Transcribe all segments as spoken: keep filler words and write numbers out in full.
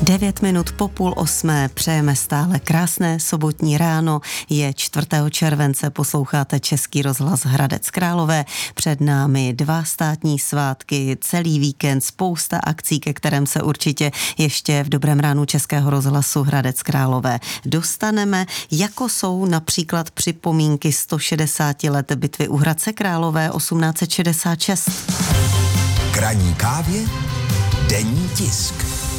Devět minut po půl osmé, přejeme stále krásné sobotní ráno, je čtvrtého července, posloucháte Český rozhlas Hradec Králové, před námi dva státní svátky, celý víkend, spousta akcí, ke kterém se určitě ještě v dobrém ránu Českého rozhlasu Hradec Králové dostaneme, jako jsou například připomínky sto šedesáti let bitvy u Hradce Králové osmnáct set šedesát šest. K ranní kávě denní tisk.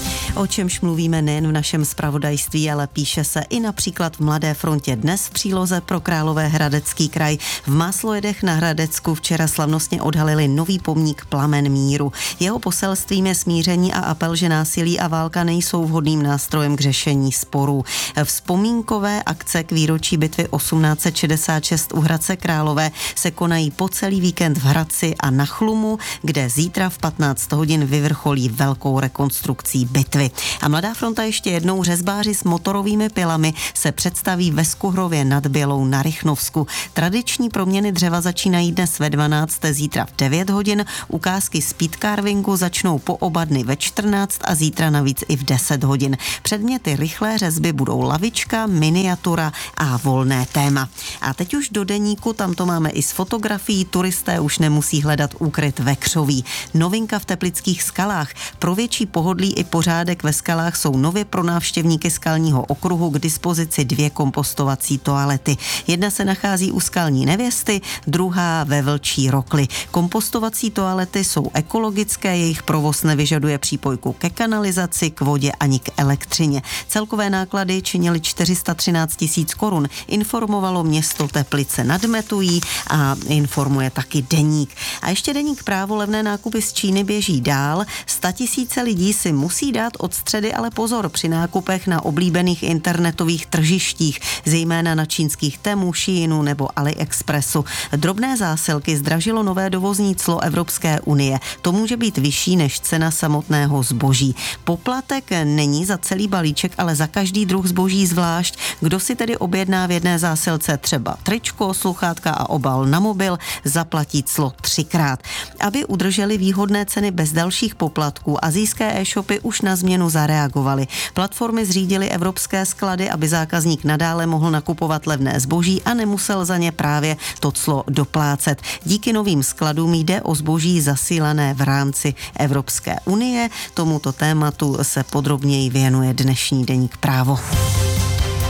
O čemž mluvíme nejen v našem zpravodajství, ale píše se i například v Mladé frontě dnes v příloze pro Královéhradecký kraj. V Máslojedech na Hradecku včera slavnostně odhalili nový pomník Plamen míru. Jeho poselstvím je smíření a apel, že násilí a válka nejsou vhodným nástrojem k řešení sporů. Vzpomínkové akce k výročí bitvy osmnáct set šedesát šest u Hradce Králové se konají po celý víkend v Hradci a na Chlumu, kde zítra v patnáct hodin vyvrcholí velkou rekonstrukcí bitvy. A Mladá fronta ještě jednou: řezbáři s motorovými pilami se představí ve Skuhrově nad Bělou na Rychnovsku. Tradiční proměny dřeva začínají dnes ve dvanáct, zítra v devět hodin. Ukázky speedcarvingu začnou po oba dny ve čtrnáct a zítra navíc i v deset hodin. Předměty rychlé řezby budou lavička, miniatura a volné téma. A teď už do deníku, tam to máme i s fotografií, turisté už nemusí hledat úkryt ve křoví. Novinka v Teplických skalách. Pro větší pohodlí i pořádek ve skalách jsou nově pro návštěvníky skalního okruhu k dispozici dvě kompostovací toalety. Jedna se nachází u skalní nevěsty, druhá ve Vlčí Rokli. Kompostovací toalety jsou ekologické, jejich provoz nevyžaduje přípojku ke kanalizaci, k vodě ani k elektřině. Celkové náklady činily čtyři sta třináct tisíc korun, informovalo město Teplice nad Metují a informuje taky deník. A ještě deník Právo: levné nákupy z Číny běží dál. Statisíce lidí si musí dát od středy ale pozor při nákupech na oblíbených internetových tržištích, zejména na čínských Temu, Sheinu nebo AliExpressu. Drobné zásilky zdražilo nové dovozní clo Evropské unie. To může být vyšší než cena samotného zboží. Poplatek není za celý balíček, ale za každý druh zboží zvlášť. Kdo si tedy objedná v jedné zásilce třeba tričko, sluchátka a obal na mobil, zaplatí clo třikrát. Aby udrželi výhodné ceny bez dalších poplatků, asijské e-shopy už na změnu zareagovaly. Platformy zřídily evropské sklady, aby zákazník nadále mohl nakupovat levné zboží a nemusel za ně právě to clo doplácet. Díky novým skladům jde o zboží zasílané v rámci Evropské unie. Tomuto tématu se podrobněji věnuje dnešní deník Právo.